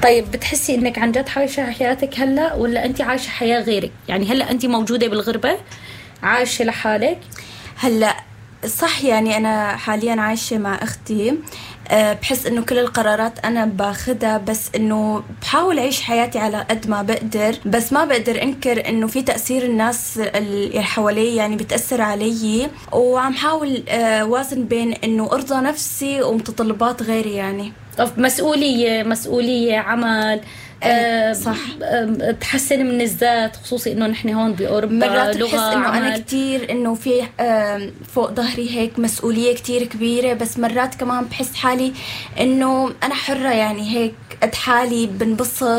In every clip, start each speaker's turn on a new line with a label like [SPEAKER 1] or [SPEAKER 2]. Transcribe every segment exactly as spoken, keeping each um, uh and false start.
[SPEAKER 1] طيب بتحسي انك عن جد عايشة حياتك هلا ولا انت عايشة حياة غيرك؟ يعني هلا انت موجودة بالغربة عايشة لحالك؟
[SPEAKER 2] هلا صح، يعني أنا حاليا عايشة مع أختي. أه بحس إنه كل القرارات أنا باخدها، بس إنه بحاول أعيش حياتي على قد ما بقدر، بس ما بقدر أنكر إنه في تأثير الناس اللي حوالي يعني بتأثر علي، وعم حاول أه وازن بين إنه أرضى نفسي ومتطلبات غيري. يعني
[SPEAKER 1] مسؤولية مسؤولية عمل
[SPEAKER 2] أه صح،
[SPEAKER 1] أه تحسن من الذات، خصوصي إنه نحن هون بأوروبا
[SPEAKER 2] مرات
[SPEAKER 1] لغة
[SPEAKER 2] بحس إنه
[SPEAKER 1] عمل.
[SPEAKER 2] أنا كتير إنه في أه فوق ظهري هيك مسؤولية كتير كبيرة، بس مرات كمان بحس حالي إنه أنا حرة، يعني هيك قد حالي بنبسط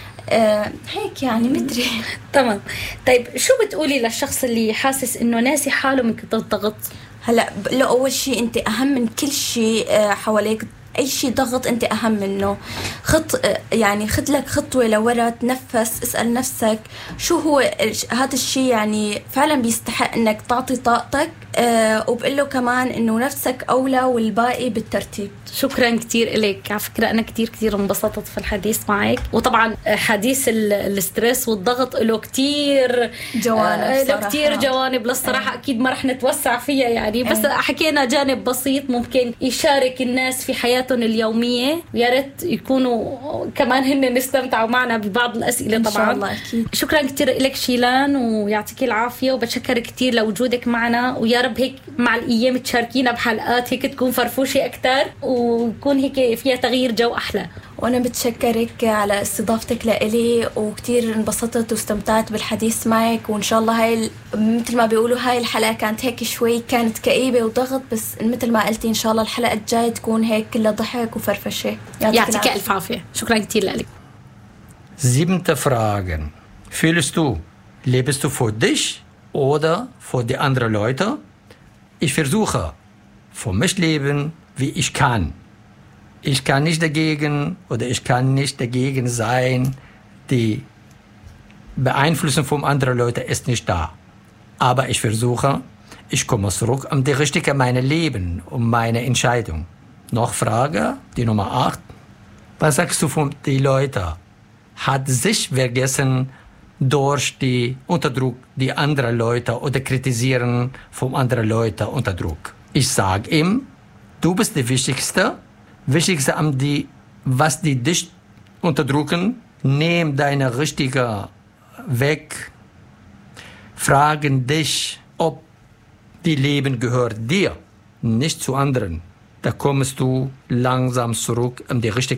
[SPEAKER 2] أه هيك، يعني مدري.
[SPEAKER 1] تمام. طيب شو بتقولي للشخص اللي حاسس إنه ناسي حاله من كتر الضغط؟
[SPEAKER 2] هلا لا، أول شيء أنت أهم من كل شيء أه حواليك. أي شيء ضغط أنت أهم منه. خط يعني خد لك خطوة لورا، تنفس، اسأل نفسك شو هو هذا الشيء، يعني فعلا بيستحق أنك تعطي طاقتك. أه وبقول له كمان أنه نفسك أولى والباقي بالترتيب.
[SPEAKER 1] شكرا كتير إليك. على فكرة أنا كتير كتير انبسطت في الحديث معك، وطبعا حديث الاسترس والضغط له كتير
[SPEAKER 2] جوانب،
[SPEAKER 1] له كتير جوانب للصراحة. أكيد ما رح نتوسع فيها يعني، بس حكينا جانب بسيط ممكن يشارك الناس في حياتهم اليومية، ويا ريت يكونوا كمان هن نستمتعوا معنا ببعض الأسئلة.
[SPEAKER 2] إن
[SPEAKER 1] طبعا
[SPEAKER 2] شاء الله أكيد.
[SPEAKER 1] شكرا كتير إلك شيلان، ويعطيك العافية، وبتشكر كتير لوجودك معنا، ويا رب هيك مع الأيام تشاركينا بحلقات هيك تكون فرفوشة أكتر، ويكون هيك فيها تغيير جو أحلى.
[SPEAKER 2] وأنا بتشكرك على استضافتك لإلي، وكتير انبسطت واستمتعت بالحديث معك. وإن شاء الله هاي مثل ما بيقولوا هاي الحلقة كانت هيك شوي كانت كئيبة وضغط، بس مثل ما قلتي إن شاء الله الحلقة الجاية تكون هيك كلها ضحك وفرفشة.
[SPEAKER 1] يعطيك ألف عافية. شكرا كتير لك.
[SPEAKER 3] Siebente Fragen. Fühlst du, lebst du für dich oder für die anderen Leute? Ich versuche, für mich leben, wie ich kann. Ich kann nicht dagegen oder ich kann nicht dagegen sein. Die Beeinflussung von anderen Leuten ist nicht da. Aber ich versuche, ich komme zurück um die richtige meine Leben, um meine Entscheidung. Noch Frage, die Nummer acht. Was sagst du von den Leuten? Hat sich vergessen durch die Unterdruck die anderen Leute oder kritisieren von anderen Leuten unter Druck? Ich sage ihm, du bist die Wichtigste. Wichtigste am die, was die dich unterdrücken, nehm deine richtige weg. Fragen dich, ob die Leben gehört dir, nicht zu anderen. Da kommst du langsam zurück um die richtige